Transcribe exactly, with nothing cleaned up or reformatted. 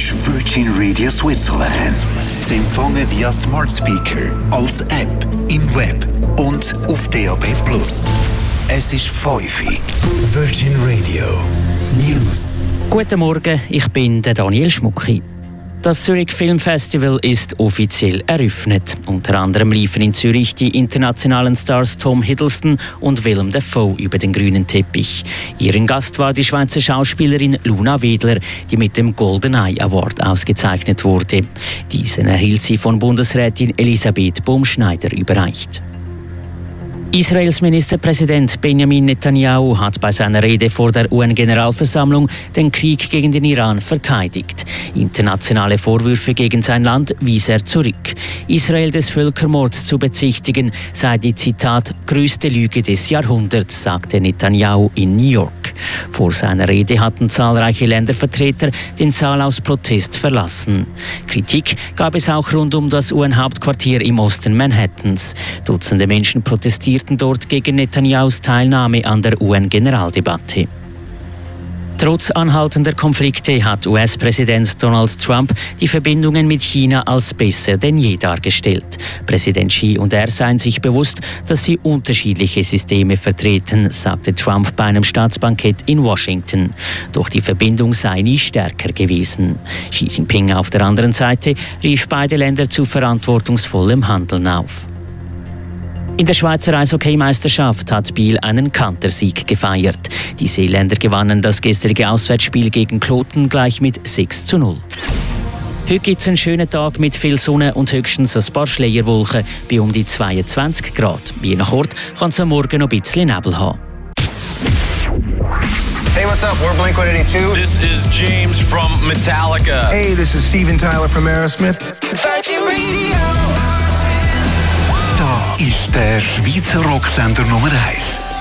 ist Virgin Radio Switzerland. Zu empfangen via Smart Speaker, als App, im Web und auf D A B plus. Es ist fünf Uhr. Virgin Radio News. Guten Morgen, ich bin der Daniel Schmucki. Das Zürich Film Festival ist offiziell eröffnet. Unter anderem liefen in Zürich die internationalen Stars Tom Hiddleston und Willem Dafoe über den grünen Teppich. Ihren Gast war die Schweizer Schauspielerin Luna Wedler, die mit dem Golden Eye Award ausgezeichnet wurde. Diesen erhielt sie von Bundesrätin Elisabeth Baumschneider überreicht. Israels Ministerpräsident Benjamin Netanyahu hat bei seiner Rede vor der U N-Generalversammlung den Krieg gegen den Iran verteidigt. Internationale Vorwürfe gegen sein Land wies er zurück. Israel des Völkermords zu bezichtigen sei die, Zitat, größte Lüge des Jahrhunderts, sagte Netanyahu in New York. Vor seiner Rede hatten zahlreiche Ländervertreter den Saal aus Protest verlassen. Kritik gab es auch rund um das U N-Hauptquartier im Osten Manhattans. Dutzende Menschen protestierten dort gegen Netanyahus Teilnahme an der U N-Generaldebatte. Trotz anhaltender Konflikte hat U S-Präsident Donald Trump die Verbindungen mit China als besser denn je dargestellt. Präsident Xi und er seien sich bewusst, dass sie unterschiedliche Systeme vertreten, sagte Trump bei einem Staatsbankett in Washington. Doch die Verbindung sei nie stärker gewesen. Xi Jinping auf der anderen Seite rief beide Länder zu verantwortungsvollem Handeln auf. In der Schweizer Eishockey-Meisterschaft hat Biel einen Kantersieg gefeiert. Die Seeländer gewannen das gestrige Auswärtsspiel gegen Kloten gleich mit sechs zu null. Heute gibt es einen schönen Tag mit viel Sonne und höchstens ein paar Schleierwolken bei um die zweiundzwanzig Grad. Je nach Ort kann es am Morgen noch ein bisschen Nebel haben. Hey, what's up? We're Blink one eighty-two. This is James from Metallica. Hey, this is Steven Tyler from Aerosmith. Virgin Radio. Da ist der Schweizer Rocksender Nummer eins.